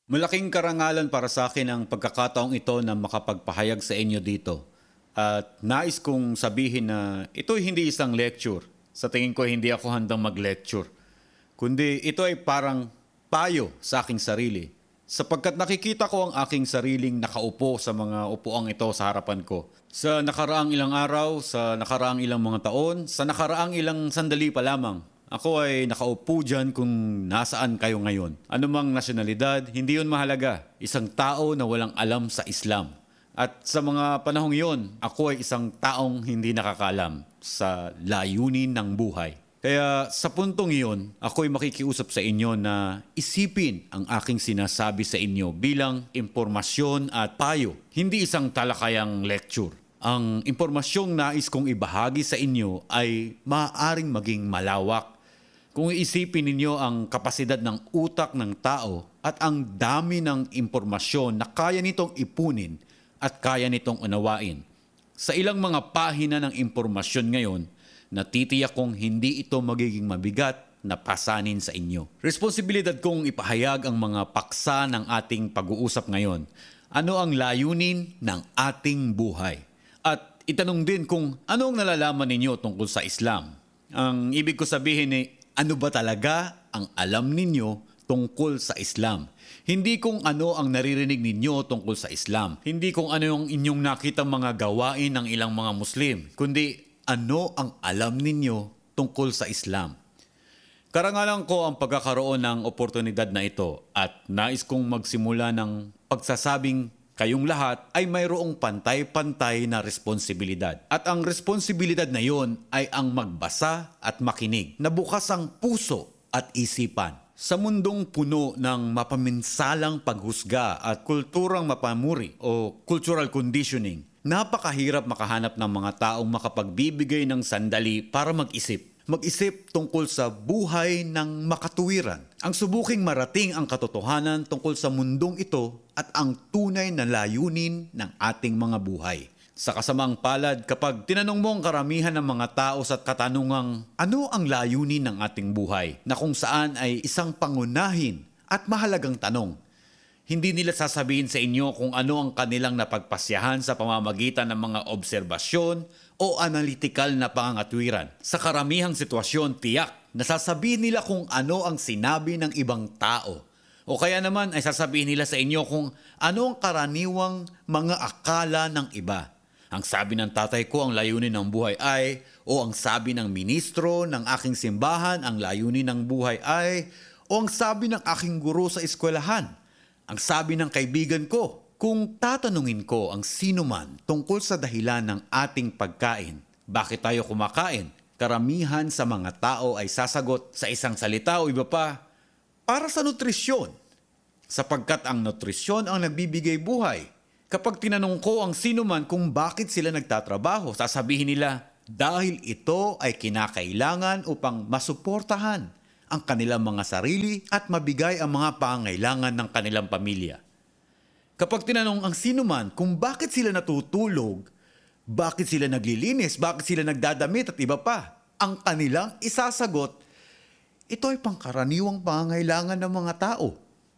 Malaking karangalan para sa akin ang pagkakataong ito na makapagpahayag sa inyo dito. At nais kong sabihin na ito'y hindi isang lecture. Sa tingin ko hindi ako handang mag-lecture. Kundi ito ay parang payo sa aking sarili. Sapagkat nakikita ko ang aking sariling nakaupo sa mga upuang ito sa harapan ko. Sa nakaraang ilang araw, sa nakaraang ilang mga taon, sa nakaraang ilang sandali pa lamang. Ako ay nakaupo dyan kung nasaan kayo ngayon. Anumang nasyonalidad, hindi yun mahalaga. Isang tao na walang alam sa Islam. At sa mga panahong yon, ako ay isang taong hindi nakakaalam sa layunin ng buhay. Kaya sa puntong iyon, ako ay makikiusap sa inyo na isipin ang aking sinasabi sa inyo bilang impormasyon at payo, hindi isang talakayang lecture. Ang impormasyong nais kong ibahagi sa inyo ay maaaring maging malawak kung iisipin ninyo ang kapasidad ng utak ng tao at ang dami ng impormasyon na kaya nitong ipunin at kaya nitong unawain. Sa ilang mga pahina ng impormasyon ngayon, natitiyak kong hindi ito magiging mabigat na pasanin sa inyo. Responsibilidad kong ipahayag ang mga paksa ng ating pag-uusap ngayon. Ano ang layunin ng ating buhay? At itanong din kung ano ang nalalaman ninyo tungkol sa Islam. Ang ibig ko sabihin ay ano ba talaga ang alam ninyo tungkol sa Islam? Hindi kung ano ang naririnig ninyo tungkol sa Islam. Hindi kung ano yung inyong nakitang mga gawain ng ilang mga Muslim. Kundi ano ang alam ninyo tungkol sa Islam. Karangalan ko ang pagkakaroon ng oportunidad na ito at nais kong magsimula ng pagsasabing kayong lahat ay mayroong pantay-pantay na responsibilidad. At ang responsibilidad na yon ay ang magbasa at makinig, na bukas ang puso at isipan. Sa mundong puno ng mapaminsalang paghusga at kulturang mapamuri o cultural conditioning, napakahirap makahanap ng mga taong makapagbibigay ng sandali para mag-isip. Mag-isip tungkol sa buhay ng makatuwiran. Ang subuking marating ang katotohanan tungkol sa mundong ito at ang tunay na layunin ng ating mga buhay. Sa kasamang palad, kapag tinanong mo ang karamihan ng mga tao sa katanungang ano ang layunin ng ating buhay, na kung saan ay isang pangunahin at mahalagang tanong, hindi nila sasabihin sa inyo kung ano ang kanilang napagpasyahan sa pamamagitan ng mga obserbasyon o analytical na pangangatwiran. Sa karamihang sitwasyon, tiyak, nasasabihin nila kung ano ang sinabi ng ibang tao. O kaya naman ay sasabihin nila sa inyo kung ano ang karaniwang mga akala ng iba. Ang sabi ng tatay ko ang layunin ng buhay ay, o ang sabi ng ministro ng aking simbahan ang layunin ng buhay ay, o ang sabi ng aking guro sa eskwelahan. Ang sabi ng kaibigan ko, kung tatanungin ko ang sino man tungkol sa dahilan ng ating pagkain, bakit tayo kumakain? Karamihan sa mga tao ay sasagot sa isang salita o iba pa, para sa nutrisyon. Sapagkat ang nutrisyon ang nagbibigay buhay. Kapag tinanong ko ang sino man kung bakit sila nagtatrabaho, sasabihin nila, dahil ito ay kinakailangan upang masuportahan ang kanilang mga sarili at mabigay ang mga pangailangan ng kanilang pamilya. Kapag tinanong ang sino man kung bakit sila natutulog, bakit sila naglilinis, bakit sila nagdadamit at iba pa, ang kanilang isasagot, ito ay pangkaraniwang pangangailangan ng mga tao.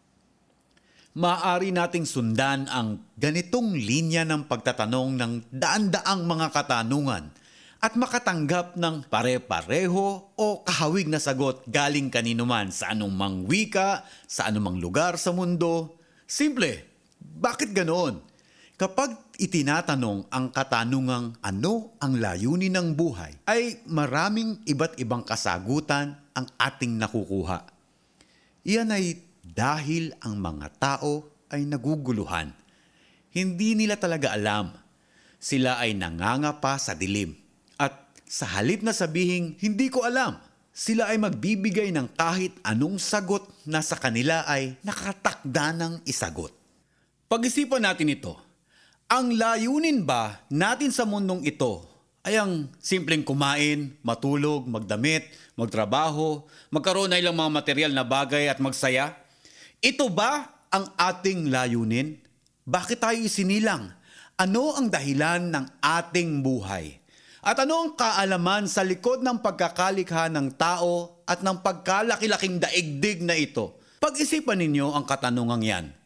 Maaari nating sundan ang ganitong linya ng pagtatanong ng daan-daang mga katanungan at makatanggap ng pare-pareho o kahawig na sagot galing kanino man sa anumang wika, sa anumang lugar sa mundo. Simple, bakit ganoon? Kapag itinatanong ang katanungang ano ang layunin ng buhay, ay maraming iba't ibang kasagutan ang ating nakukuha. Iyan ay dahil ang mga tao ay naguguluhan. Hindi nila talaga alam. Sila ay nangangapa sa dilim. At sa halip na sabihing, hindi ko alam, sila ay magbibigay ng kahit anong sagot na sa kanila ay nakatakda ng isagot. Pag-isipan natin ito. Ang layunin ba natin sa mundong ito ay ang simpleng kumain, matulog, magdamit, magtrabaho, magkaroon na ilang mga material na bagay at magsaya? Ito ba ang ating layunin? Bakit tayo isinilang? Ano ang dahilan ng ating buhay? At ano ang kaalaman sa likod ng pagkakalikha ng tao at ng pagkalaki-laking daigdig na ito? Pag-isipan ninyo ang katanungang yan.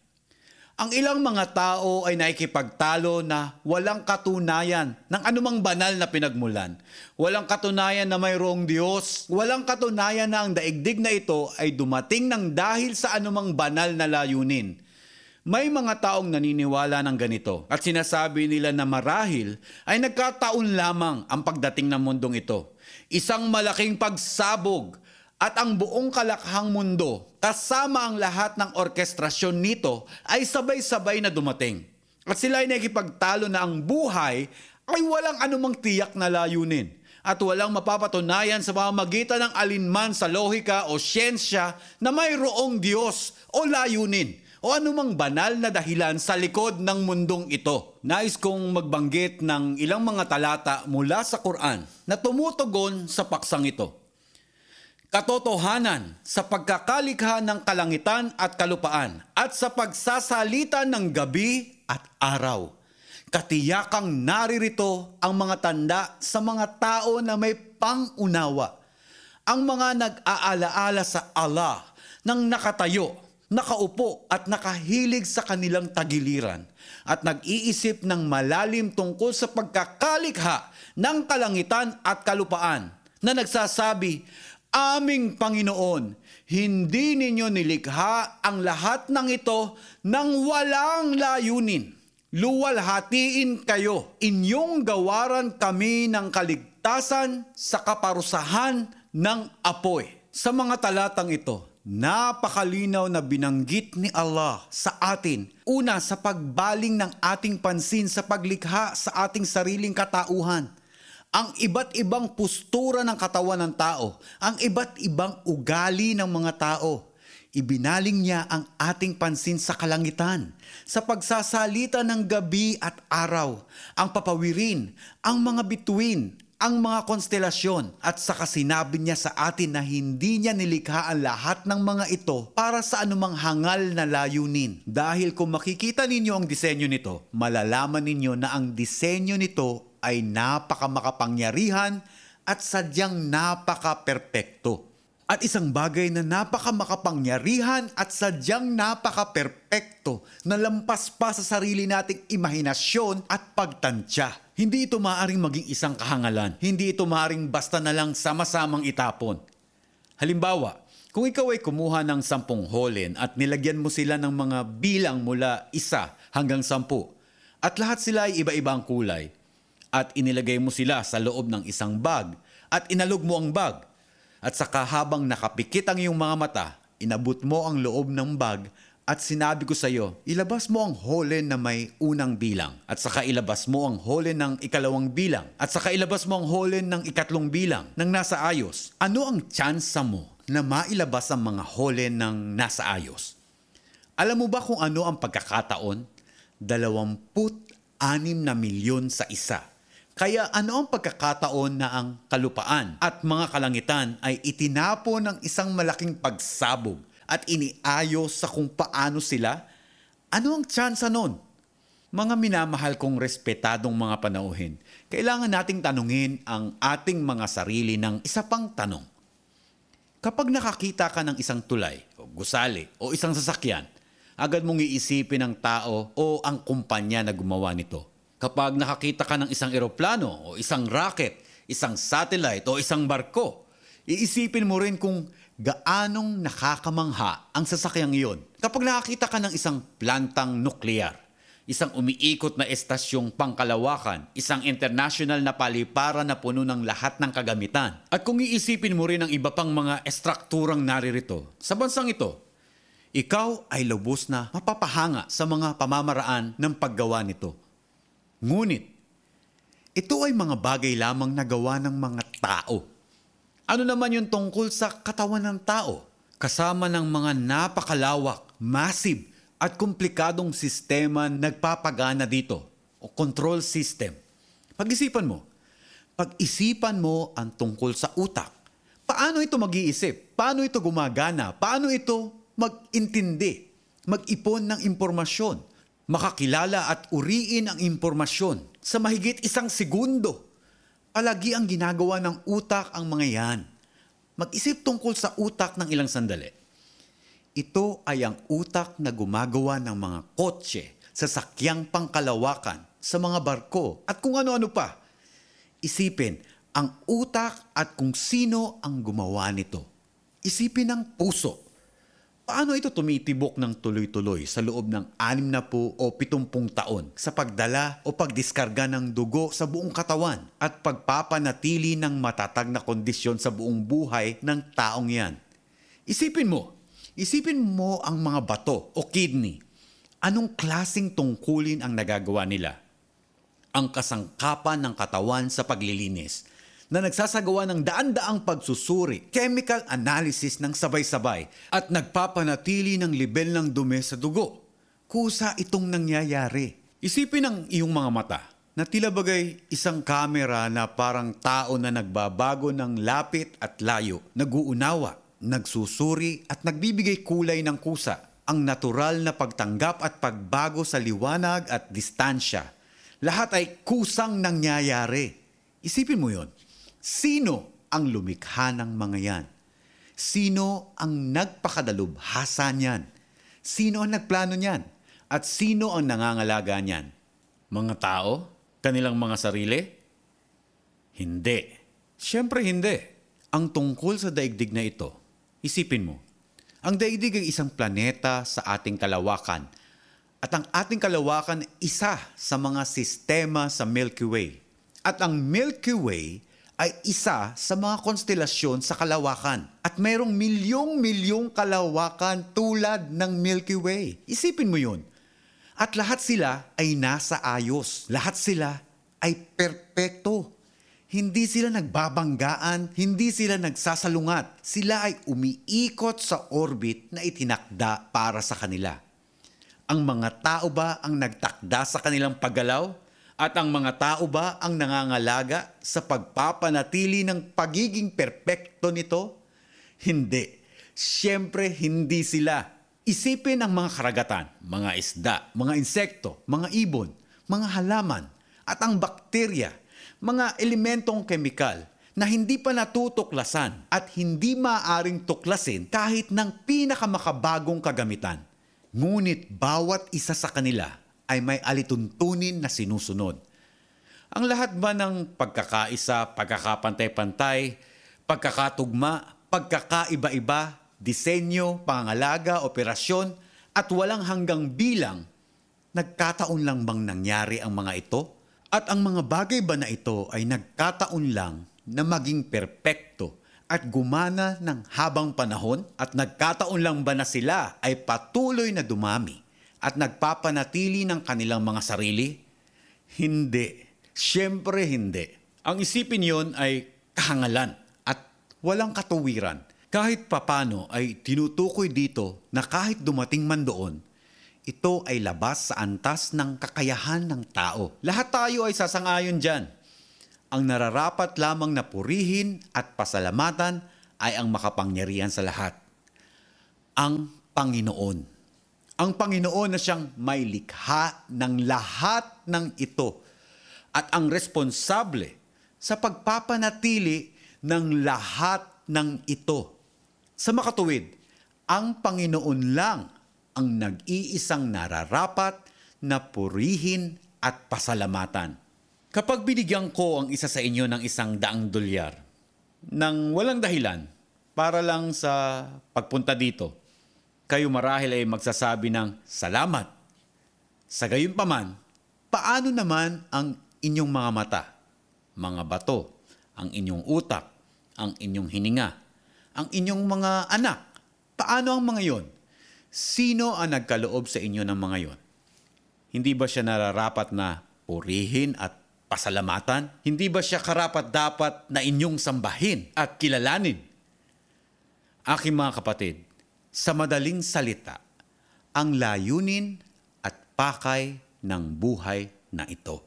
Ang ilang mga tao ay nakikipagtalo na walang katunayan ng anumang banal na pinagmulan. Walang katunayan na mayroong Diyos. Walang katunayan na ang daigdig na ito ay dumating ng dahil sa anumang banal na layunin. May mga taong naniniwala ng ganito at sinasabi nila na marahil ay nagkataon lamang ang pagdating ng mundong ito. Isang malaking pagsabog at ang buong kalakhang mundo, kasama ang lahat ng orkestrasyon nito, ay sabay-sabay na dumating. At sila ay nakikipagtalo na ang buhay ay walang anumang tiyak na layunin at walang mapapatunayan sa pamamagitan ng alinman sa lohika o siyensya na mayroong Diyos o layunin o anumang banal na dahilan sa likod ng mundong ito. Nais kong magbanggit ng ilang mga talata mula sa Quran na tumutugon sa paksang ito. Katotohanan sa pagkakalikha ng kalangitan at kalupaan at sa pagsasalita ng gabi at araw. Katiyakang naririto ang mga tanda sa mga tao na may pangunawa. Ang mga nag-aalaala sa Allah ng nakatayo, nakaupo at nakahilig sa kanilang tagiliran at nag-iisip ng malalim tungkol sa pagkakalikha ng kalangitan at kalupaan na nagsasabi, Aming Panginoon, hindi ninyo nilikha ang lahat ng ito nang walang layunin. Luwalhatiin kayo. Inyong gawaran kami ng kaligtasan sa kaparusahan ng apoy. Sa mga talatang ito, napakalinaw na binanggit ni Allah sa atin. Una, sa pagbaling ng ating pansin sa paglikha sa ating sariling katauhan. Ang iba't ibang postura ng katawan ng tao, ang iba't ibang ugali ng mga tao. Ibinaling niya ang ating pansin sa kalangitan, sa pagsasalita ng gabi at araw, ang papawirin, ang mga bituin, ang mga konstelasyon, at saka sinabi niya sa atin na hindi niya nilikha ang lahat ng mga ito para sa anumang hangal na layunin. Dahil kung makikita ninyo ang disenyo nito, malalaman ninyo na ang disenyo nito ay napakamakapangyarihan at sadyang napaka-perpekto. At isang bagay na napakamakapangyarihan at sadyang napaka-perpekto na lampas pa sa sarili nating imahinasyon at pagtansya. Hindi ito maaaring maging isang kahangalan. Hindi ito maaaring basta na lang sama-samang itapon. Halimbawa, kung ikaw ay kumuha ng 10 holen at nilagyan mo sila ng mga bilang mula 1 hanggang 10 at lahat sila ay iba-iba ang kulay, at inilagay mo sila sa loob ng isang bag at inalog mo ang bag. At saka habang nakapikit ang iyong mga mata, inabot mo ang loob ng bag at sinabi ko sa iyo, ilabas mo ang holen na may unang bilang. At saka ilabas mo ang holen ng 2 bilang. At saka ilabas mo ang holen ng 3 bilang ng nasa ayos. Ano ang tsansa mo na mailabas ang mga holen ng nasa ayos? Alam mo ba kung ano ang pagkakataon? 26 na milyon sa isa. Kaya ano ang pagkakataon na ang kalupaan at mga kalangitan ay itinapon ng isang malaking pagsabog at iniayos sa kung paano sila? Ano ang tsansa nun? Mga minamahal kong respetadong mga panauhin, kailangan nating tanungin ang ating mga sarili ng isa pang tanong. Kapag nakakita ka ng isang tulay, o gusali, o isang sasakyan, agad mong iisipin ang tao o ang kumpanya na gumawa nito. Kapag nakakita ka ng isang eroplano o isang rocket, isang satellite o isang barko, iisipin mo rin kung gaanong nakakamangha ang sasakyang iyon. Kapag nakakita ka ng isang plantang nuklear, isang umiikot na estasyong pangkalawakan, isang international na paliparan na puno ng lahat ng kagamitan. At kung iisipin mo rin ang iba pang mga estrukturang naririto, sa bansang ito, ikaw ay lubos na mapapahanga sa mga pamamaraan ng paggawa nito. Ngunit, ito ay mga bagay lamang na gawa ng mga tao. Ano naman yung tungkol sa katawan ng tao? Kasama ng mga napakalawak, massive at komplikadong sistema nagpapagana dito o control system. Pag-isipan mo ang tungkol sa utak. Paano ito mag-iisip? Paano ito gumagana? Paano ito mag-intindi? Mag-ipon ng impormasyon? Makakilala at uriin ang impormasyon sa mahigit 1 segundo. Palagi ang ginagawa ng utak ang mga yan. Mag-isip tungkol sa utak ng ilang sandali. Ito ay ang utak na gumagawa ng mga kotse, sasakyang pangkalawakan, sa mga barko at kung ano-ano pa. Isipin ang utak at kung sino ang gumawa nito. Isipin ang puso. Paano ito tumitibok ng tuloy-tuloy sa loob ng 60 o 70 taon sa pagdala o pagdiskarga ng dugo sa buong katawan at pagpapanatili ng matatag na kondisyon sa buong buhay ng taong yan? Isipin mo ang mga bato o kidney. Anong klaseng tungkulin ang nagagawa nila? Ang kasangkapan ng katawan sa paglilinis na nagsasagawa ng daan-daang pagsusuri, chemical analysis ng sabay-sabay at nagpapanatili ng level ng dumi sa dugo. Kusa itong nangyayari. Isipin ang iyong mga mata na tila bagay isang kamera na parang tao na nagbabago ng lapit at layo, nag-uunawa, nagsusuri at nagbibigay kulay ng kusa. Ang natural na pagtanggap at pagbago sa liwanag at distansya. Lahat ay kusang nangyayari. Isipin mo yon. Sino ang lumikha ng mga yan? Sino ang nagpakadalubhasa niyan? Sino ang nagplano niyan? At sino ang nangangalaga niyan? Mga tao? Kanilang mga sarili? Hindi. Siyempre hindi. Ang tungkol sa daigdig na ito, isipin mo, ang daigdig ay isang planeta sa ating kalawakan. At ang ating kalawakan isa sa mga sistema sa Milky Way. At ang Milky Way ay isa sa mga konstelasyon sa kalawakan. At mayroong milyong-milyong kalawakan tulad ng Milky Way. Isipin mo yun. At lahat sila ay nasa ayos. Lahat sila ay perpekto. Hindi sila nagbabanggaan, hindi sila nagsasalungat. Sila ay umiikot sa orbit na itinakda para sa kanila. Ang mga tao ba ang nagtakda sa kanilang paggalaw? At ang mga tao ba ang nangangalaga sa pagpapanatili ng pagiging perpekto nito? Hindi. Siyempre, hindi sila. Isipin ang mga karagatan, mga isda, mga insekto, mga ibon, mga halaman, at ang bakterya, mga elementong kemikal na hindi pa natutuklasan at hindi maaaring tuklasin kahit ng pinakamakabagong kagamitan. Ngunit bawat isa sa kanila ay may alituntunin na sinusunod. Ang lahat ba ng pagkakaisa, pagkakapantay-pantay, pagkakatugma, pagkakaiba-iba, disenyo, pangangalaga, operasyon, at walang hanggang bilang, nagkataon lang bang nangyari ang mga ito? At ang mga bagay ba na ito ay nagkataon lang na maging perpekto at gumana ng habang panahon? At nagkataon lang ba na sila ay patuloy na dumami at nagpapanatili ng kanilang mga sarili? Hindi. Siyempre hindi. Ang isipin yon ay kahangalan at walang katuwiran. Kahit papano ay tinutukoy dito na kahit dumating man doon, ito ay labas sa antas ng kakayahan ng tao. Lahat tayo ay sasang-ayon dyan. Ang nararapat lamang na purihin at pasalamatan ay ang makapangyarihan sa lahat. Ang Panginoon. Ang Panginoon na siyang may likha ng lahat ng ito at ang responsable sa pagpapanatili ng lahat ng ito. Sa makatuwid, ang Panginoon lang ang nag-iisang nararapat na purihin at pasalamatan. Kapag binigyan ko ang isa sa inyo ng $100 nang walang dahilan para lang sa pagpunta dito, kayo marahil ay magsasabi ng salamat. Sa gayunpaman, paano naman ang inyong mga mata, mga bato, ang inyong utak, ang inyong hininga, ang inyong mga anak? Paano ang mga yon? Sino ang nagkaloob sa inyo ng mga yon? Hindi ba siya nararapat na purihin at pasalamatan? Hindi ba siya karapat-dapat na inyong sambahin at kilalanin? Aking mga kapatid, sa madaling salita, ang layunin at pakay ng buhay na ito.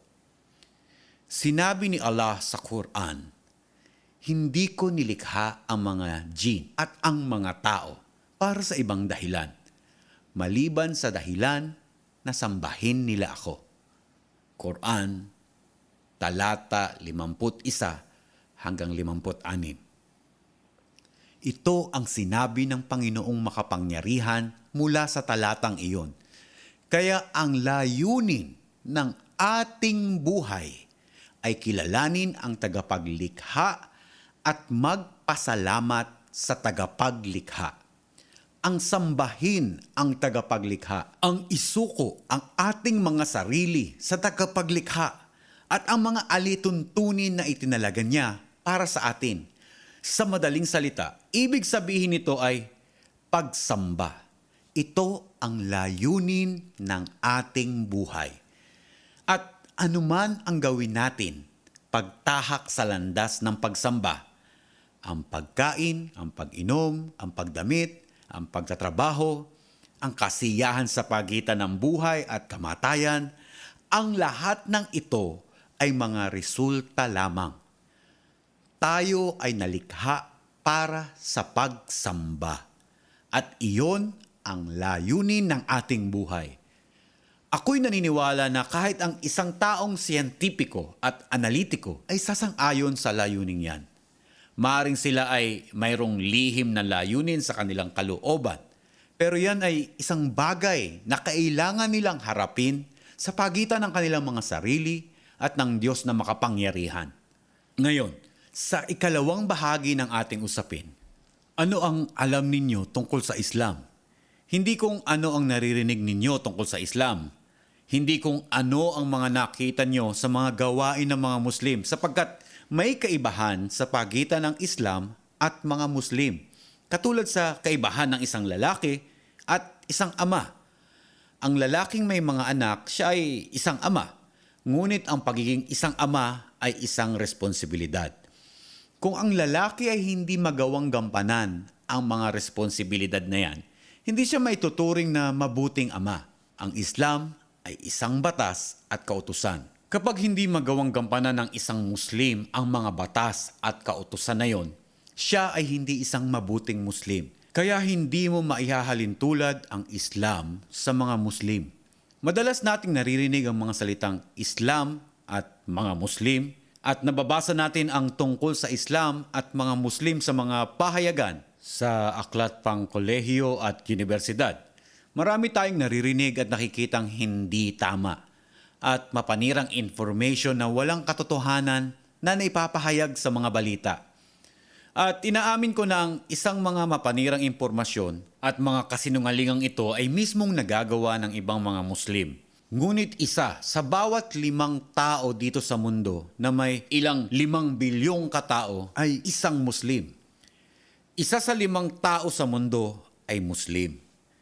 Sinabi ni Allah sa Quran, hindi ko nilikha ang mga jin at ang mga tao para sa ibang dahilan, maliban sa dahilan na sambahin nila ako. Quran, talata 51 hanggang 56. Ito ang sinabi ng Panginoong makapangyarihan mula sa talatang iyon. Kaya ang layunin ng ating buhay ay kilalanin ang tagapaglikha at magpasalamat sa tagapaglikha. Ang sambahin ang tagapaglikha, ang isuko ang ating mga sarili sa tagapaglikha at ang mga alituntunin na itinalaga niya para sa atin. Sa madaling salita, ibig sabihin nito ay pagsamba. Ito ang layunin ng ating buhay. At anuman ang gawin natin, pagtahak sa landas ng pagsamba, ang pagkain, ang pag-inom, ang pagdamit, ang pagtatrabaho, ang kasiyahan sa pagitan ng buhay at kamatayan, ang lahat ng ito ay mga resulta lamang. Tayo ay nalikha para sa pagsamba. At iyon ang layunin ng ating buhay. Ako'y naniniwala na kahit ang isang taong siyentipiko at analitiko ay sasang-ayon sa layunin yan. Maaring sila ay mayroong lihim na layunin sa kanilang kalooban. Pero yan ay isang bagay na kailangan nilang harapin sa pagitan ng kanilang mga sarili at ng Diyos na makapangyarihan. Ngayon, sa ikalawang bahagi ng ating usapin, ano ang alam ninyo tungkol sa Islam? Hindi kung ano ang naririnig ninyo tungkol sa Islam. Hindi kung ano ang mga nakita nyo sa mga gawain ng mga Muslim sapagkat may kaibahan sa pagitan ng Islam at mga Muslim. Katulad sa kaibahan ng isang lalaki at isang ama. Ang lalaking may mga anak, siya ay isang ama. Ngunit ang pagiging isang ama ay isang responsibilidad. Kung ang lalaki ay hindi magawang gampanan ang mga responsibilidad na yan, hindi siya may tuturing na mabuting ama. Ang Islam ay isang batas at kautusan. Kapag hindi magawang gampanan ng isang Muslim ang mga batas at kautusan na yon, siya ay hindi isang mabuting Muslim. Kaya hindi mo maihahalin tulad ang Islam sa mga Muslim. Madalas nating naririnig ang mga salitang Islam at mga Muslim at nababasa natin ang tungkol sa Islam at mga Muslim sa mga pahayagan sa aklat pang kolehiyo at universidad. Marami tayong naririnig at nakikitang hindi tama at mapanirang information na walang katotohanan na naipapahayag sa mga balita. At inaamin ko na ang isang mga mapanirang impormasyon at mga kasinungalingang ito ay mismong nagagawa ng ibang mga Muslim. Ngunit isa sa bawat 5 tao dito sa mundo na may ilang 5 bilyong katao ay isang Muslim. Isa sa 5 tao sa mundo ay Muslim.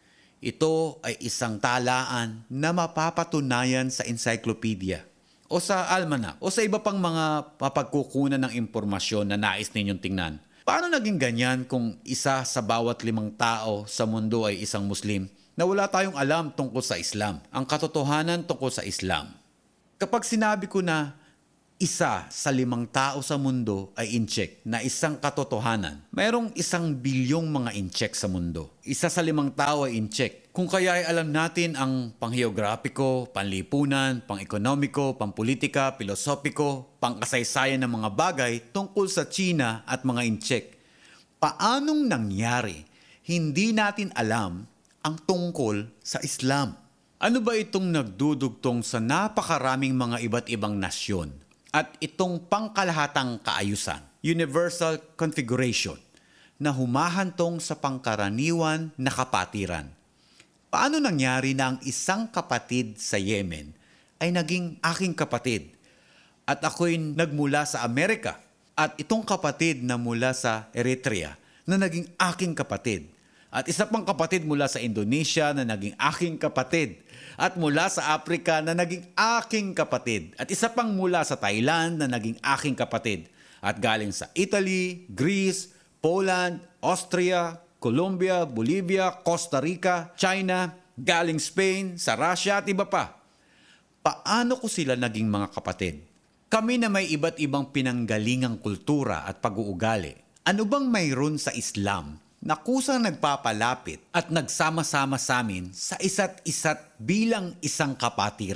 Ito ay isang talaan na mapapatunayan sa encyclopedia o sa almanac o sa iba pang mga mapagkukunan ng impormasyon na nais ninyong tingnan. Paano naging ganyan kung isa sa bawat 5 tao sa mundo ay isang Muslim na wala tayong alam tungkol sa Islam, ang katotohanan tungkol sa Islam? Kapag sinabi ko na isa sa 5 tao sa mundo ay incheck na isang katotohanan, mayroong 1 bilyong mga incheck sa mundo. Isa sa 5 tao ay incheck. Kung kaya ay alam natin ang pangheograpiko, panlipunan, pang-ekonomiko, pampolitika, filosopiko, pangkasaysayan ng mga bagay tungkol sa China at mga incheck. Paanong nangyari hindi natin alam ang tungkol sa Islam? Ano ba itong nagdudugtong sa napakaraming mga iba't ibang nasyon at itong pangkalahatang kaayusan, universal configuration, na humahantong sa pangkaraniwan na kapatiran? Paano nangyari na ang isang kapatid sa Yemen ay naging aking kapatid at ako'y nagmula sa Amerika at itong kapatid na mula sa Eritrea na naging aking kapatid at isa pang kapatid mula sa Indonesia na naging aking kapatid at mula sa Africa na naging aking kapatid at isa pang mula sa Thailand na naging aking kapatid at galing sa Italy, Greece, Poland, Austria, Colombia, Bolivia, Costa Rica, China, galing Spain, sa Russia at iba pa. Paano ko sila naging mga kapatid? Kami na may iba't ibang pinanggalingang kultura at pag-uugali. Ano bang mayroon sa Islam na kusang nagpapalapit at nagsama-sama sa amin sa isa't bilang isang kapatiran?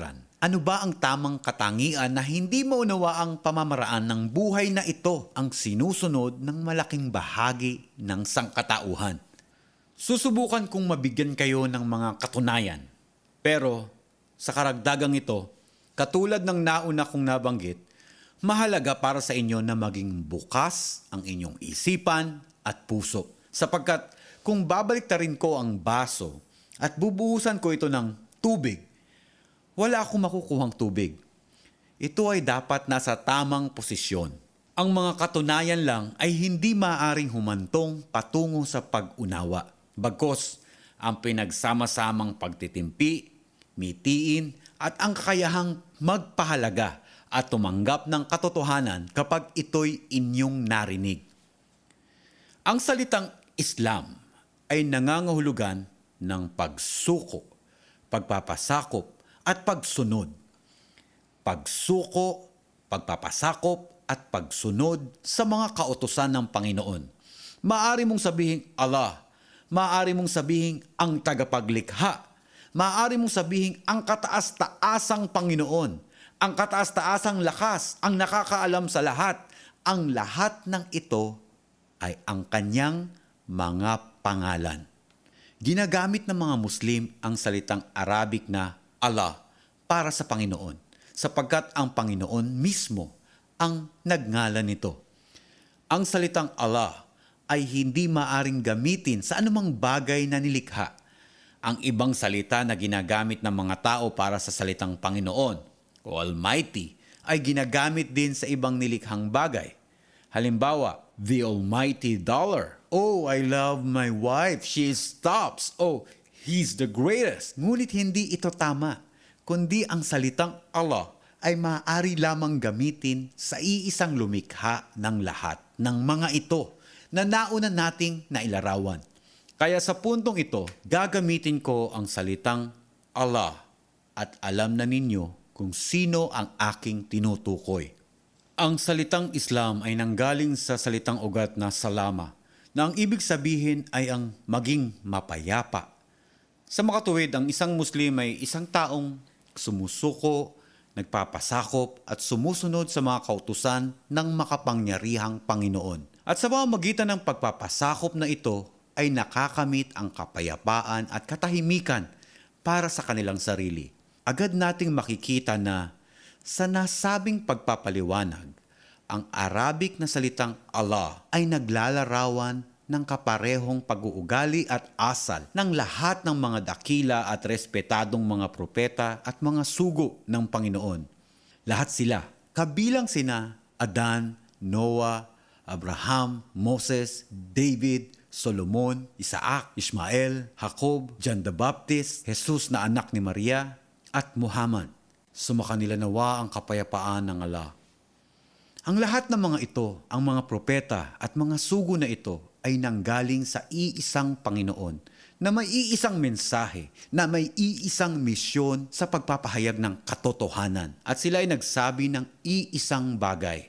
Ano ba ang tamang katangian na hindi maunawa ang pamamaraan ng buhay na ito ang sinusunod ng malaking bahagi ng sangkatauhan? Susubukan kong mabigyan kayo ng mga katunayan. Pero sa karagdagang ito, katulad ng nauna kong nabanggit, mahalaga para sa inyo na maging bukas ang inyong isipan at puso. Sapagkat kung babaliktarin ko ang baso at bubuhusan ko ito ng tubig, wala akong makukuhang tubig. Ito ay dapat nasa tamang posisyon. Ang mga katunayan lang ay hindi maaaring humantong patungo sa pag-unawa. Bagkus, ang pinagsama-samang pagtitimpi, mitiin, at ang kakayahang magpahalaga at tumanggap ng katotohanan kapag ito'y inyong narinig. Ang salitang Islam ay nangangahulugan ng pagsuko, pagpapasakop, at pagsunod. Pagsuko, pagpapasakop, at pagsunod sa mga kautusan ng Panginoon. Maaari mong sabihin Allah, maaari mong sabihin ang tagapaglikha, maaari mong sabihin ang kataas-taasang Panginoon, ang kataas-taasang lakas, ang nakakaalam sa lahat. Ang lahat ng ito ay ang kanyang mga pangalan. Ginagamit ng mga Muslim ang salitang Arabic na Allah para sa Panginoon, sapagkat ang Panginoon mismo ang nagngalan nito. Ang salitang Allah ay hindi maaring gamitin sa anumang bagay na nilikha. Ang ibang salita na ginagamit ng mga tao para sa salitang Panginoon o Almighty ay ginagamit din sa ibang nilikhang bagay. Halimbawa, the almighty dollar. Oh, I love my wife. She is tops. Oh, he's the greatest. Ngunit hindi ito tama, kundi ang salitang Allah ay maaari lamang gamitin sa iisang lumikha ng lahat ng mga ito na nauna nating nailarawan. Kaya sa puntong ito, gagamitin ko ang salitang Allah at alam na ninyo kung sino ang aking tinutukoy. Ang salitang Islam ay nanggaling sa salitang ugat na salama, na ang ibig sabihin ay ang maging mapayapa. Sa makatuwid, ang isang Muslim ay isang taong sumusuko, nagpapasakop at sumusunod sa mga kautusan ng makapangyarihang Panginoon. At sa pamamagitan ng pagpapasakop na ito ay nakakamit ang kapayapaan at katahimikan para sa kanilang sarili. Agad nating makikita na sa nasabing pagpapaliwanag, ang Arabic na salitang Allah ay naglalarawan ng kaparehong pag-uugali at asal ng lahat ng mga dakila at respetadong mga propeta at mga sugo ng Panginoon. Lahat sila, kabilang sina Adan, Noah, Abraham, Moses, David, Solomon, Isaac, Ismael, Jacob, John the Baptist, Jesus na anak ni Maria, at Muhammad. Sumakanila nawa ang kapayapaan ng Allah. Ang lahat ng mga ito, ang mga propeta at mga sugo na ito ay nanggaling sa iisang Panginoon na may iisang mensahe, na may iisang misyon sa pagpapahayag ng katotohanan. At sila ay nagsabi ng iisang bagay.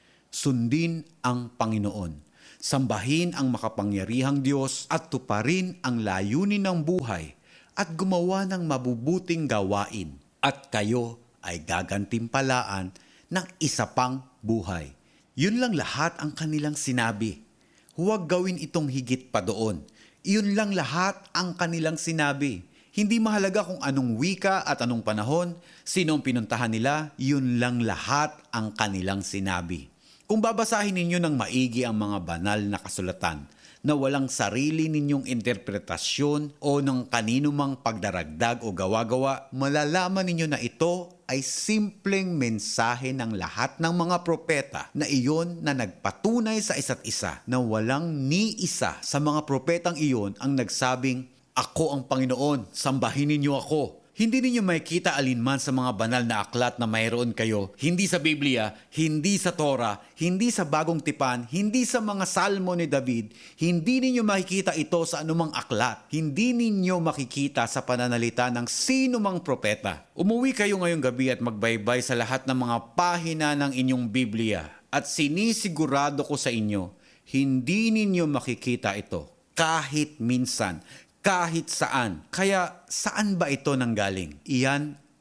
Sundin ang Panginoon, sambahin ang makapangyarihang Diyos at tuparin ang layunin ng buhay at gumawa ng mabubuting gawain. At kayo ay gagantimpalaan ng isa pang buhay. Yun lang lahat ang kanilang sinabi. Huwag gawin itong higit pa doon. Iyon lang lahat ang kanilang sinabi. Hindi mahalaga kung anong wika at anong panahon, sino ang pinuntahan nila, yun lang lahat ang kanilang sinabi. Kung babasahin ninyo ng maigi ang mga banal na kasulatan, na walang sarili ninyong interpretasyon o ng kanino mang pagdaragdag o gawa-gawa, malalaman ninyo na ito ay simpleng mensahe ng lahat ng mga propeta na iyon na nagpatunay sa isa't isa na walang ni isa sa mga propetang iyon ang nagsabing, "Ako ang Panginoon, sambahin ninyo ako." Hindi ninyo makikita alinman sa mga banal na aklat na mayroon kayo, hindi sa Biblia, hindi sa Torah, hindi sa Bagong Tipan, hindi sa mga salmo ni David, hindi ninyo makikita ito sa anumang aklat, hindi ninyo makikita sa pananalita ng sino mang propeta. Umuwi kayo ngayong gabi at magbaybay sa lahat ng mga pahina ng inyong Biblia at sinisigurado ko sa inyo, hindi ninyo makikita ito kahit minsan. Kahit saan. Kaya saan ba ito nanggaling? Iyan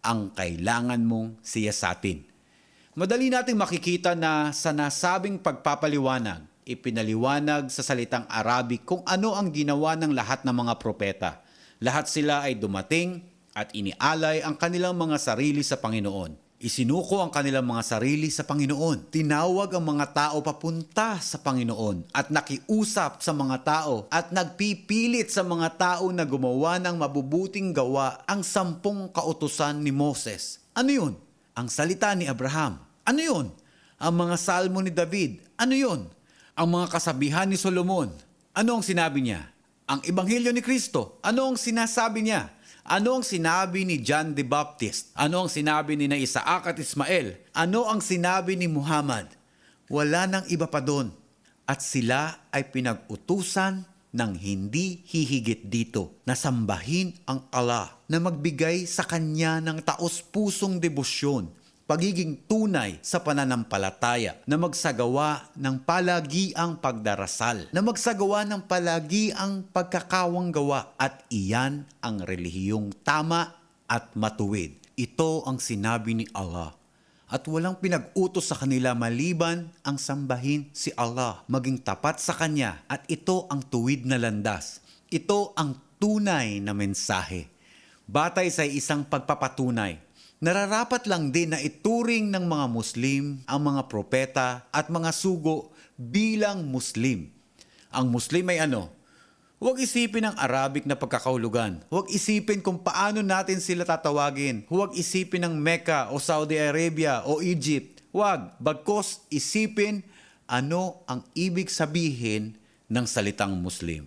ang kailangan mong siyasatin. Madali nating makikita na sa nasabing pagpapaliwanag, ipinaliwanag sa salitang Arabic kung ano ang ginawa ng lahat ng mga propeta. Lahat sila ay dumating at inialay ang kanilang mga sarili sa Panginoon. Isinuko ang kanilang mga sarili sa Panginoon. Tinawag ang mga tao papunta sa Panginoon at nakiusap sa mga tao at nagpipilit sa mga tao na gumawa ng mabubuting gawa ang 10 kautusan ni Moses. Ano yun? Ang salita ni Abraham. Ano yun? Ang mga salmo ni David. Ano yun? Ang mga kasabihan ni Solomon. Ano ang sinabi niya? Ang Ebanghelyo ni Kristo. Ano ang sinasabi niya? Ano ang sinabi ni John the Baptist? Ano ang sinabi ni Isaac at Ismael? Ano ang sinabi ni Muhammad? Wala nang iba pa doon. At sila ay pinag-utusan ng hindi hihigit dito na sambahin ang Allah na magbigay sa Kanya ng taos-pusong debosyon, pagiging tunay sa pananampalataya, na magsagawa ng palagiang pagdarasal, na magsagawa ng palagiang pagkakawanggawa, at iyan ang relihiyong tama at matuwid. Ito ang sinabi ni Allah. At walang pinag-utos sa kanila maliban ang sambahin si Allah, maging tapat sa Kanya, at ito ang tuwid na landas. Ito ang tunay na mensahe. Batay sa isang pagpapatunay, nararapat lang din na ituring ng mga Muslim ang mga propeta at mga sugo bilang Muslim. Ang Muslim ay ano? Huwag isipin ang Arabic na pagkakahulugan. Huwag isipin kung paano natin sila tatawagin. Huwag isipin ng Mecca o Saudi Arabia o Egypt. Huwag. Bagkus isipin ano ang ibig sabihin ng salitang Muslim.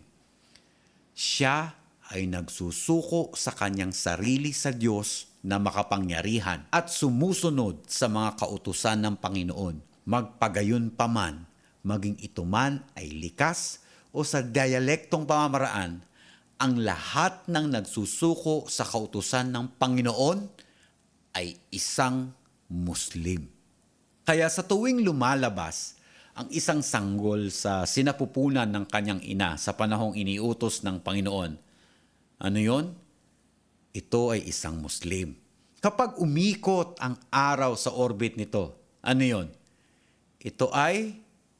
Siya ay nagsusuko sa kanyang sarili sa Diyos na makapangyarihan at sumusunod sa mga kautusan ng Panginoon. Magpagayon pa man, maging ito man ay likas o sa dialektong pamamaraan, ang lahat ng nagsusuko sa kautusan ng Panginoon ay isang Muslim. Kaya sa tuwing lumalabas ang isang sanggol sa sinapupunan ng kanyang ina sa panahong iniutos ng Panginoon, ano yon? Ito ay isang Muslim. Kapag umikot ang araw sa orbit nito, ano yon? Ito ay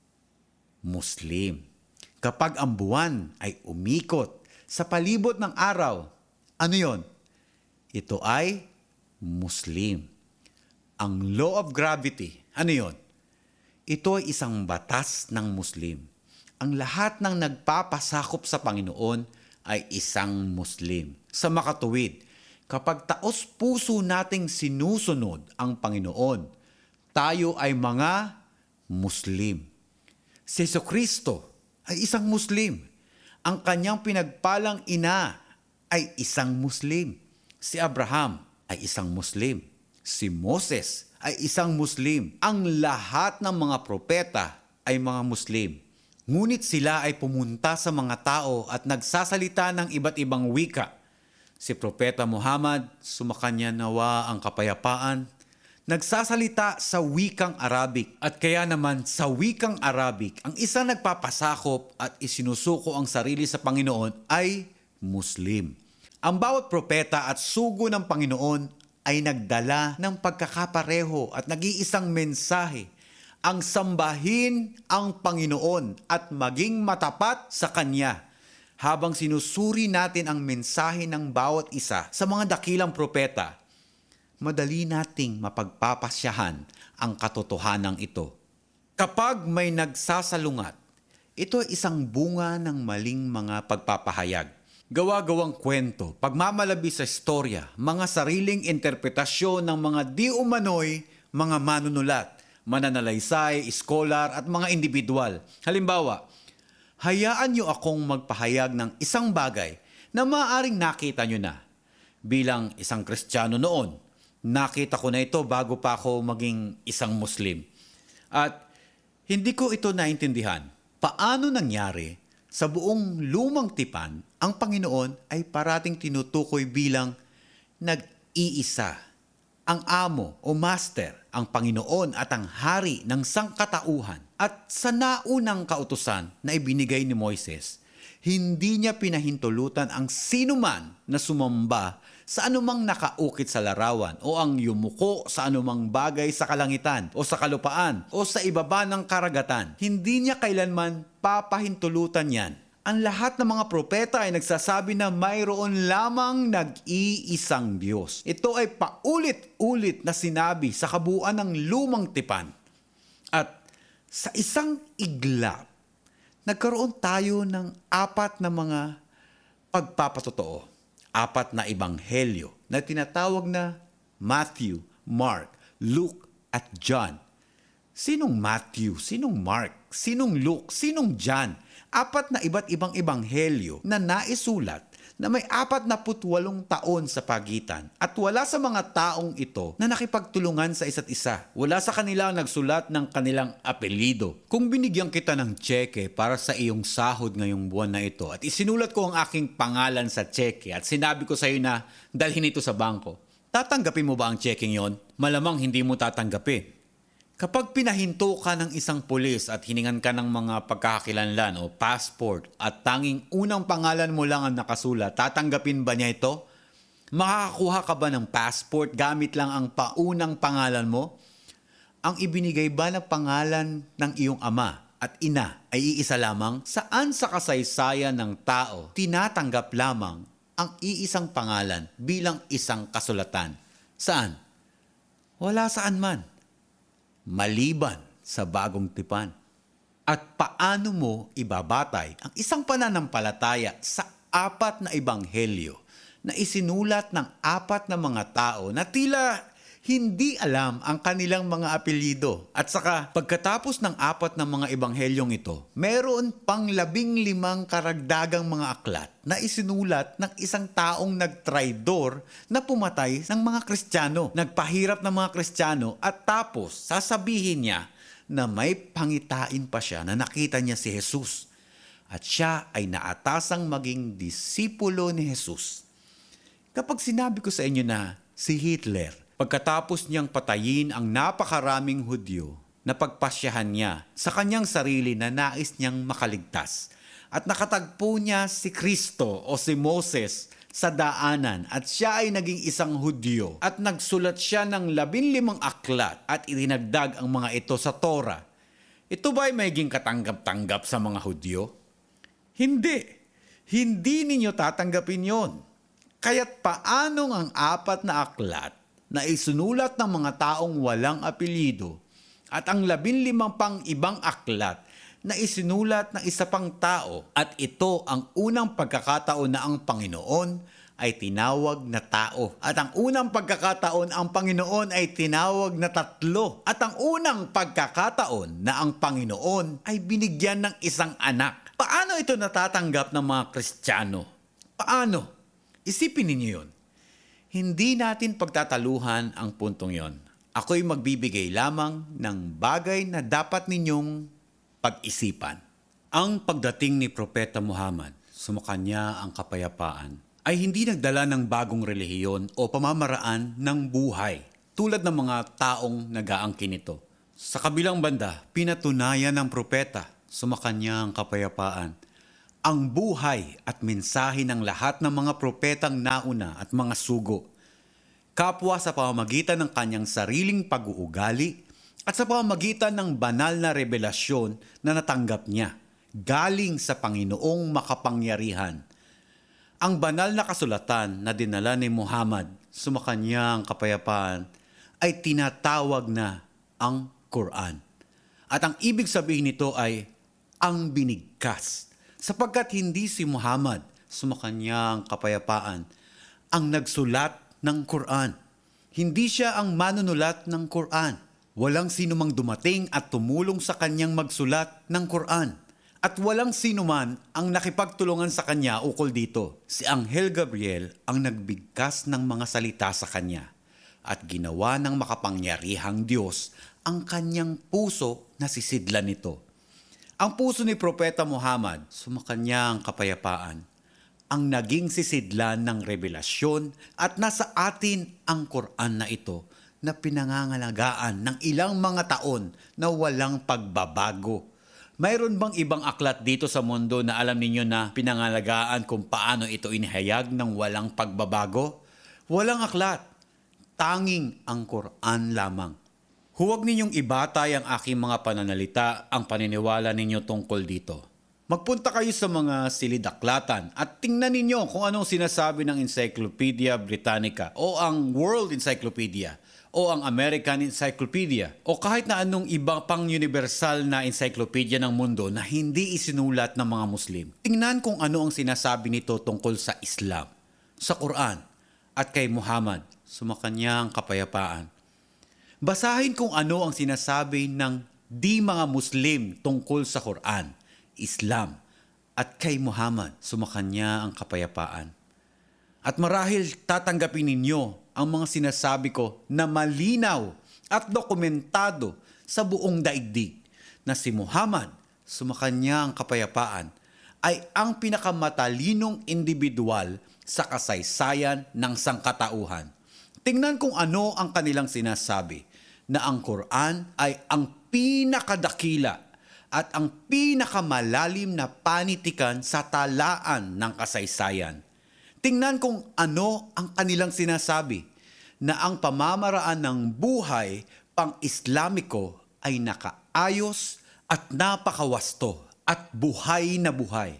Muslim. Kapag ang buwan ay umikot sa palibot ng araw, ano yon? Ito ay Muslim. Ang law of gravity, ano yon? Ito ay isang batas ng Muslim. Ang lahat ng nagpapasakop sa Panginoon ay isang Muslim. Sa makatuwid, kapag taos puso nating sinusunod ang Panginoon, tayo ay mga Muslim. Si Jesucristo ay isang Muslim. Ang kanyang pinagpalang ina ay isang Muslim. Si Abraham ay isang Muslim. Si Moses ay isang Muslim. Ang lahat ng mga propeta ay mga Muslim. Ngunit sila ay pumunta sa mga tao at nagsasalita ng iba't ibang wika. Si Propeta Muhammad, sumakanya nawa ang kapayapaan, nagsasalita sa wikang Arabic. At kaya naman sa wikang Arabic, ang isang nagpapasakop at isinusuko ang sarili sa Panginoon ay Muslim. Ang bawat propeta at sugo ng Panginoon ay nagdala ng pagkakapareho at nag-iisang mensahe. Ang sambahin ang Panginoon at maging matapat sa Kanya. Habang sinusuri natin ang mensahe ng bawat isa sa mga dakilang propeta, madali nating mapagpapasyahan ang katotohanan ito. Kapag may nagsasalungat, ito ay isang bunga ng maling mga pagpapahayag. Gawa-gawang kwento, pagmamalabi sa istorya, mga sariling interpretasyon ng mga di umano'y mga manunulat, mananalaysay, iskolar at mga individual. Halimbawa, hayaan niyo akong magpahayag ng isang bagay na maaaring nakita niyo na. Bilang isang Kristiyano noon, nakita ko na ito bago pa ako maging isang Muslim. At hindi ko ito naintindihan. Paano nangyari sa buong lumang tipan, ang Panginoon ay parating tinutukoy bilang nag-iisa. Ang amo o master, ang Panginoon at ang hari ng sangkatauhan. At sa naunang kautusan na ibinigay ni Moises, Hindi niya pinahintulutan ang sinuman na sumamba sa anumang nakaukit sa larawan o ang yumuko sa anumang bagay sa kalangitan o sa kalupaan o sa ibaba ng karagatan. Hindi niya kailanman papahintulutan yan. Ang lahat ng mga propeta ay nagsasabi na mayroon lamang nag-iisang Diyos. Ito ay paulit-ulit na sinabi sa kabuuan ng lumang tipan. At sa isang iglap, nagkaroon tayo ng 4 na mga pagpapatotoo. 4 na ebanghelyo na tinatawag na Matthew, Mark, Luke at John. Sinong Matthew? Sinong Mark? Sinong Luke? Sinong John? 4 na iba't ibang ebanghelyo na naisulat na may 48 taon sa pagitan at wala sa mga taong ito na nakipagtulungan sa isa't isa. Wala sa kanila ang nagsulat ng kanilang apelido. Kung binigyan kita ng tseke para sa iyong sahod ngayong buwan na ito at isinulat ko ang aking pangalan sa tseke at sinabi ko sa iyo na dalhin ito sa bangko, tatanggapin mo ba ang tsekeng yon? Malamang hindi mo tatanggapin. Kapag pinahinto ka ng isang pulis at hiningan ka ng mga pagkakakilanlan o passport at tanging unang pangalan mo lang ang nakasulat, tatanggapin ba niya ito? Makakakuha ka ba ng passport gamit lang ang paunang pangalan mo? Ang ibinigay ba na pangalan ng iyong ama at ina ay iisa lamang? Saan sa kasaysayan ng tao tinatanggap lamang ang iisang pangalan bilang isang kasulatan? Saan? Wala saan man. Maliban sa bagong tipan. At paano mo ibabatay ang isang pananampalataya sa 4 na ebanghelyo na isinulat ng 4 na mga tao na tila hindi alam ang kanilang mga apelyido? At saka pagkatapos ng 4 na mga ebanghelyong ito, meron pang 15 karagdagang mga aklat na isinulat ng isang taong nagtraidor na pumatay ng mga Kristiyano, nagpahirap ng mga Kristiyano at tapos sasabihin niya na may pangitain pa siya na nakita niya si Jesus at siya ay naatasang maging disipulo ni Jesus. Kapag sinabi ko sa inyo na si Hitler, pagkatapos niyang patayin ang napakaraming Hudyo, napagpasyahan niya sa kanyang sarili na nais niyang makaligtas at nakatagpo niya si Kristo o si Moses sa daanan at siya ay naging isang Hudyo at nagsulat siya ng 15 aklat at itinagdag ang mga ito sa Torah. Ito ba ay maging katanggap-tanggap sa mga Hudyo? Hindi. Hindi ninyo tatanggapin yon. Kaya't paanong ang 4 na aklat na isinulat ng mga taong walang apelyido at ang 15 pang ibang aklat na isinulat ng isa pang tao at ito ang unang pagkakataon na ang Panginoon ay tinawag na tao at ang unang pagkakataon ang Panginoon ay tinawag na 3 at ang unang pagkakataon na ang Panginoon ay binigyan ng isang anak. Paano ito natatanggap ng mga Kristiyano? Paano? Isipin ninyo yun. Hindi natin pagtataluhan ang puntong yon. Ako'y magbibigay lamang ng bagay na dapat ninyong pag-isipan. Ang pagdating ni Propeta Muhammad, sumakanya ang kapayapaan, ay hindi nagdala ng bagong relihiyon o pamamaraan ng buhay tulad ng mga taong nag-aangkin nito. Sa kabilang banda, pinatunayan ng propeta, sumakanya ang kapayapaan, ang buhay at mensahe ng lahat ng mga propetang nauna at mga sugo, kapwa sa pamamagitan ng kanyang sariling pag-uugali at sa pamamagitan ng banal na revelasyon na natanggap niya galing sa Panginoong makapangyarihan. Ang banal na kasulatan na dinala ni Muhammad, sumakanya ang kapayapaan, ay tinatawag na ang Quran. At ang ibig sabihin nito ay ang binigkas. Sapagkat hindi si Muhammad, sumakanya ang kapayapaan, ang nagsulat ng Quran. Hindi siya ang manunulat ng Quran. Walang sino mang dumating at tumulong sa kanyang magsulat ng Quran. At walang sino man ang nakipagtulungan sa kanya ukol dito. Si Anghel Gabriel ang nagbigkas ng mga salita sa kanya at ginawa ng makapangyarihang Diyos ang kanyang puso na sisidlan nito. Ang puso ni Propeta Muhammad, sumakanya ang kapayapaan, ang naging sisidlan ng revelasyon at nasa atin ang Quran na ito na pinangangalagaan ng ilang mga taon na walang pagbabago. Mayroon bang ibang aklat dito sa mundo na alam ninyo na pinangalagaan kung paano ito inihayag ng walang pagbabago? Walang aklat. Tanging ang Quran lamang. Huwag ninyong ibatay ang aking mga pananalita ang paniniwala ninyo tungkol dito. Magpunta kayo sa mga silid-aklatan at tingnan ninyo kung anong sinasabi ng Encyclopedia Britannica o ang World Encyclopedia o ang American Encyclopedia o kahit na anong iba pang universal na encyclopedia ng mundo na hindi isinulat ng mga Muslim. Tingnan kung ano ang sinasabi nito tungkol sa Islam, sa Quran at kay Muhammad, sumakanyang kapayapaan. Basahin kung ano ang sinasabi ng di mga Muslim tungkol sa Quran, Islam at kay Muhammad, sumakanya ang kapayapaan. At marahil tatanggapin ninyo ang mga sinasabi ko na malinaw at dokumentado sa buong daigdig na si Muhammad, sumakanya ang kapayapaan, ay ang pinakamatalinong individual sa kasaysayan ng sangkatauhan. Tingnan kung ano ang kanilang sinasabi, na ang Quran ay ang pinakadakila at ang pinakamalalim na panitikan sa talaan ng kasaysayan. Tingnan kung ano ang kanilang sinasabi, na ang pamamaraan ng buhay pang-Islamiko ay nakaayos at napakawasto at buhay na buhay.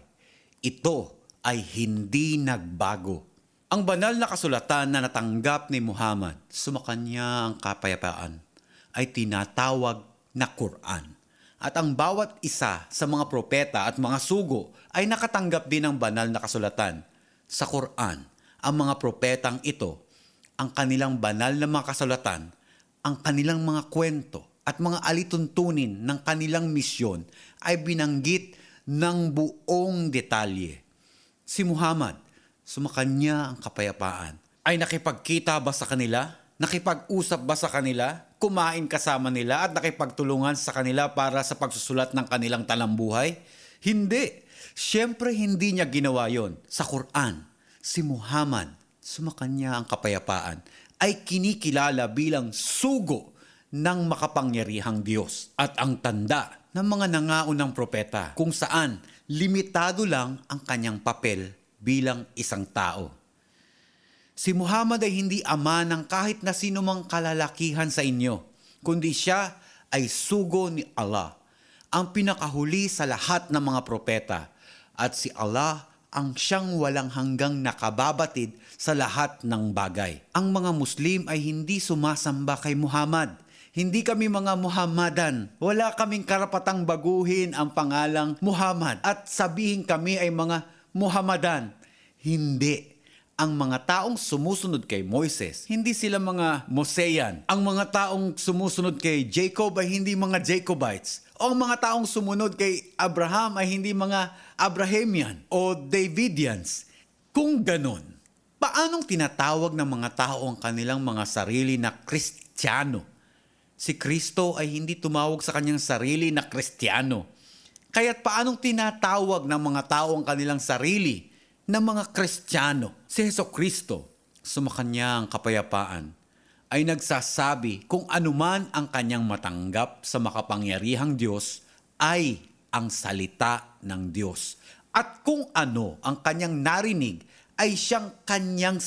Ito ay hindi nagbago. Ang banal na kasulatan na natanggap ni Muhammad, sumakanya ang kapayapaan, ay tinatawag na Quran. At ang bawat isa sa mga propeta at mga sugo ay nakatanggap din ng banal na kasulatan. Sa Quran, ang mga propetang ito, ang kanilang banal na mga kasulatan, ang kanilang mga kwento at mga alituntunin ng kanilang misyon ay binanggit ng buong detalye. Si Muhammad, sumakanya ang kapayapaan, ay nakipagkita ba sa kanila? Nakipag-usap ba sa kanila? Kumain kasama nila at nakipagtulungan sa kanila para sa pagsusulat ng kanilang talambuhay? Hindi. Siyempre hindi niya ginawa yon. Sa Quran, si Muhammad, sumakanya ang kapayapaan, ay kinikilala bilang sugo ng makapangyarihang Diyos at ang tanda ng mga nangaunang propeta kung saan limitado lang ang kanyang papel bilang isang tao. Si Muhammad ay hindi ama ng kahit na sinumang kalalakihan sa inyo, kundi siya ay sugo ni Allah, ang pinakahuli sa lahat ng mga propeta, at si Allah ang siyang walang hanggang nakababatid sa lahat ng bagay. Ang mga Muslim ay hindi sumasamba kay Muhammad. Hindi kami mga Muhammadan. Wala kaming karapatang baguhin ang pangalang Muhammad at sabihin kami ay mga Muhammadan. Hindi. Ang mga taong sumusunod kay Moises, hindi sila mga Moseyan. Ang mga taong sumusunod kay Jacob ay hindi mga Jacobites. O ang mga taong sumunod kay Abraham ay hindi mga Abrahamian o Davidians. Kung ganon, paanong tinatawag ng mga tao ang kanilang mga sarili na Kristiyano? Si Kristo ay hindi tumawag sa kanyang sarili na Kristiyano. Kaya't paanong tinatawag ng mga tao ang kanilang sarili na mga Kristiyano? Si Jesucristo, sumakanya ang kapayapaan, ay nagsasabi kung anuman ang kanyang matanggap sa makapangyarihang Diyos ay ang salita ng Diyos. At kung ano ang kanyang narinig ay siyang kanyang